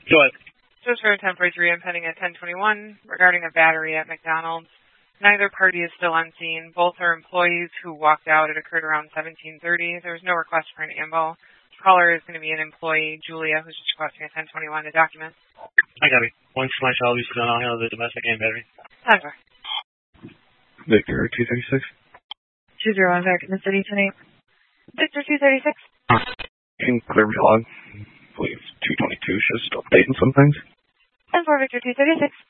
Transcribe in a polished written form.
Go ahead. Just for a 1043 and pending at 1021 regarding a battery at McDonald's. Neither party is still on scene. Both are employees who walked out. It occurred around 1730. There was no request for an ambo. Caller is going to be an employee, Julia, who's just requesting a 1021 to document. I got it. Once my child uses on, I'll handle the domestic and battery. Time. Victor 236. 201 American City 28. Victor 236. Can clear me log. I believe 222 should stop updating some things. And for Victor 236.